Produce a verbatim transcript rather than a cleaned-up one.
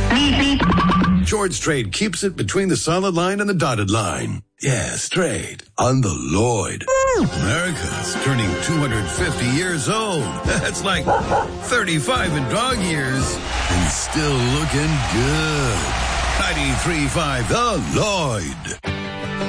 George Strait keeps it between the solid line and the dotted line. Yeah, straight on the Lloyd. America's turning two hundred fifty years old. That's like thirty-five in dog years. And still looking good. ninety-three point five The Lloyd.